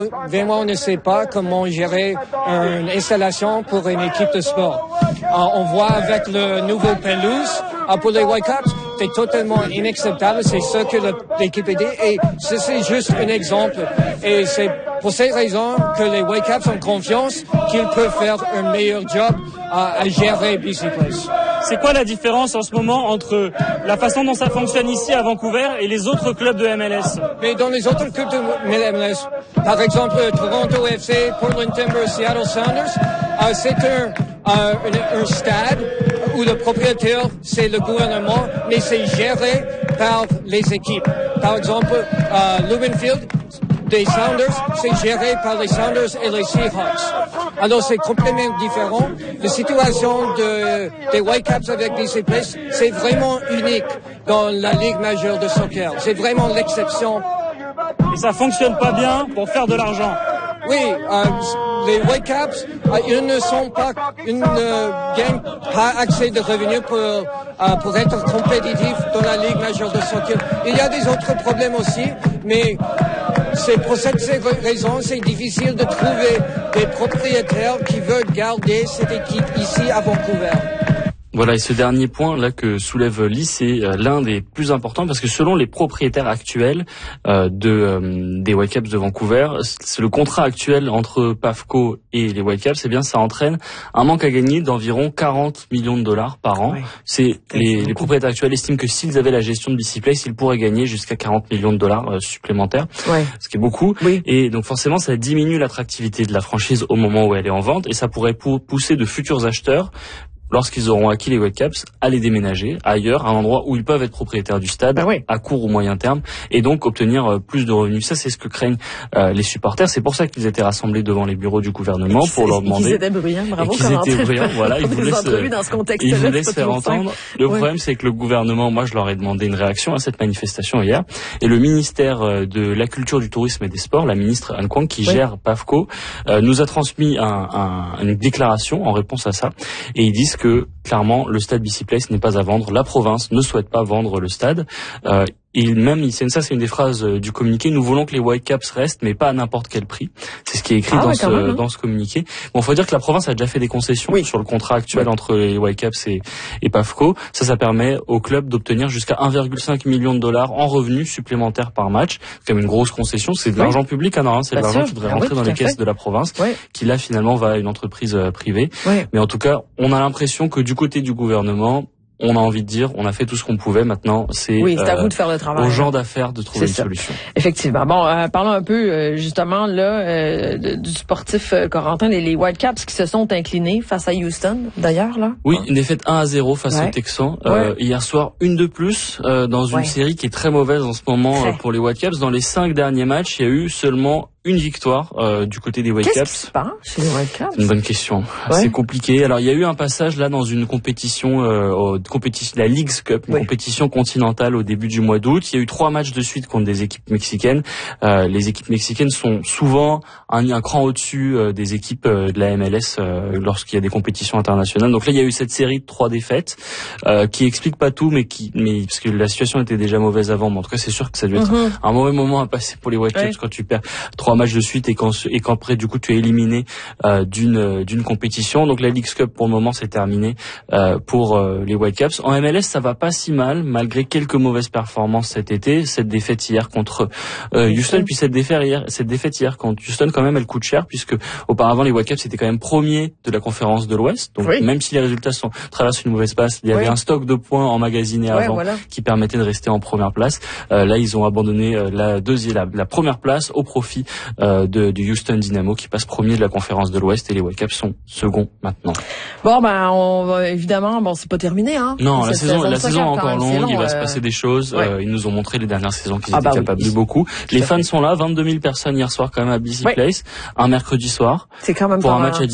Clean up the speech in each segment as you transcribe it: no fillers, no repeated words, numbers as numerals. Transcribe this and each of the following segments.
Vraiment, on ne sait pas comment gérer une installation pour une équipe de sport. On voit avec le nouveau pelouse pour les Whitecaps, c'est totalement inacceptable. C'est ce que l'équipe a dit. Et c'est juste un exemple. Et c'est pour ces raisons que les Whitecaps ont confiance qu'ils peuvent faire un meilleur job à gérer BC Place. C'est quoi la différence en ce moment entre la façon dont ça fonctionne ici à Vancouver et les autres clubs de MLS? Mais dans les autres clubs de MLS, par exemple Toronto FC, Portland Timbers, Seattle Sounders, c'est un stade où le propriétaire c'est le gouvernement, mais c'est géré par les équipes. Par exemple, Lumen Field des Sounders, c'est géré par les Sounders et les Seahawks. Alors c'est complètement différent. La situation des Whitecaps avec BC Place, c'est vraiment unique dans la Ligue majeure de soccer. C'est vraiment l'exception. Et ça fonctionne pas bien pour faire de l'argent. Oui, les Whitecaps, ils ne gagnent pas accès de revenus pour être compétitifs dans la Ligue majeure de soccer. Il y a des autres problèmes aussi, mais c'est pour cette raison, c'est difficile de trouver des propriétaires qui veulent garder cette équipe ici à Vancouver. Voilà, et ce dernier point là que soulève Lee, c'est l'un des plus importants parce que selon les propriétaires actuels des Whitecaps de Vancouver, c'est le contrat actuel entre PAFCO et les Whitecaps, eh bien ça entraîne un manque à gagner d'environ 40 millions de dollars par an. Ouais. C'est les propriétaires actuels estiment que s'ils avaient la gestion de BC Place, ils pourraient gagner jusqu'à 40 millions de dollars supplémentaires, ce qui est beaucoup. Oui. Et donc forcément, ça diminue l'attractivité de la franchise au moment où elle est en vente et ça pourrait pousser de futurs acheteurs, lorsqu'ils auront acquis les Whitecaps, à les déménager ailleurs, à un endroit où ils peuvent être propriétaires du stade à court ou moyen terme, et donc obtenir plus de revenus. Ça, c'est ce que craignent les supporters. C'est pour ça qu'ils étaient rassemblés devant les bureaux du gouvernement pour leur demander. Ils étaient bruyants, bravo. Ils étaient bruyants, voilà. Ils voulaient se faire entendre. Le problème, c'est que le gouvernement, moi, je leur ai demandé une réaction à cette manifestation hier, et le ministère de la Culture, du Tourisme et des Sports, la ministre Anne Kwong, qui gère PAFCO, nous a transmis une déclaration en réponse à ça, et ils disent que clairement le stade BC Place n'est pas à vendre, la province ne souhaite pas vendre le stade. Et même, ça c'est une des phrases du communiqué, nous voulons que les Whitecaps restent, mais pas à n'importe quel prix. C'est ce qui est écrit dans ce communiqué. Bon, faut dire que la province a déjà fait des concessions sur le contrat actuel entre les Whitecaps et PAFCO. Ça permet au club d'obtenir jusqu'à 1,5 million de dollars en revenus supplémentaires par match. C'est quand même une grosse concession. C'est de l'argent public, c'est de l'argent qui devrait rentrer dans les caisses de la province, qui là finalement va à une entreprise privée. Mais en tout cas, on a l'impression que du côté du gouvernement, on a envie de dire, on a fait tout ce qu'on pouvait. Maintenant, c'est à vous de faire le travail. Aux gens d'affaires de trouver une solution. Effectivement. Bon, parlons un peu justement là du sportif Corentin, les Whitecaps qui se sont inclinés face à Houston, d'ailleurs là. Oui, une défaite 1-0 face aux Texans. Hier soir, une de plus dans une série qui est très mauvaise en ce moment pour les Whitecaps. Dans les 5 derniers matchs, il y a eu seulement une victoire du côté des Whitecaps. Qu'est-ce qui se passe chez les Whitecaps? C'est une bonne question. C'est compliqué. Alors il y a eu un passage là dans une compétition, la Leagues Cup, une compétition continentale au début du mois d'août. Il y a eu 3 matchs de suite contre des équipes mexicaines. Les équipes mexicaines sont souvent un cran au-dessus des équipes de la MLS lorsqu'il y a des compétitions internationales. Donc là il y a eu cette série de 3 défaites qui explique pas tout, mais parce que la situation était déjà mauvaise avant. Mais en tout cas c'est sûr que ça a dû être un mauvais moment à passer pour les Whitecaps quand tu perds 3 matchs de suite et qu'après du coup tu es éliminé d'une compétition. Donc la Leagues Cup pour le moment c'est terminé pour les Whitecaps. En MLS ça va pas si mal malgré quelques mauvaises performances cet été. Cette défaite hier contre Houston, puis cette défaite hier contre Houston quand même elle coûte cher puisque auparavant les Whitecaps étaient quand même premiers de la conférence de l'Ouest. Donc même si les résultats traversent une mauvaise passe, il y avait un stock de points emmagasinés avant qui permettait de rester en première place. Là ils ont abandonné la première place au profit du Houston Dynamo qui passe premier de la conférence de l'Ouest et les Whitecaps sont seconds maintenant. Bon on va évidemment c'est pas terminé Non, la saison est encore longue, il va se passer des choses. Ils nous ont montré les dernières saisons qu'ils étaient capables de beaucoup. Les fans sont là, 22 000 personnes hier soir quand même à BC Place, un mercredi soir. C'est quand même pour un match à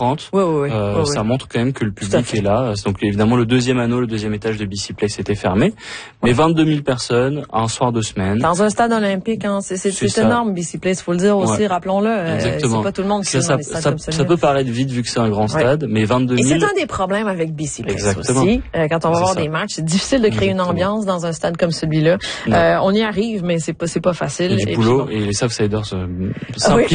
19h30. Ça montre quand même que le public est là. Donc évidemment le deuxième étage de BC Place était fermé, mais 22 000 personnes un soir de semaine. Dans un stade olympique, c'est énorme BC Place, faut le dire aussi, rappelons-le. Exactement. C'est pas tout le monde qui ça peut paraître vide vu que c'est un grand stade, mais 22 000. Et c'est un des problèmes avec BC Place aussi. Quand on va voir des matchs, c'est difficile de créer une ambiance dans un stade comme celui-là. On y arrive, mais c'est pas facile. Et du boulot, et les Southsiders s'impliquent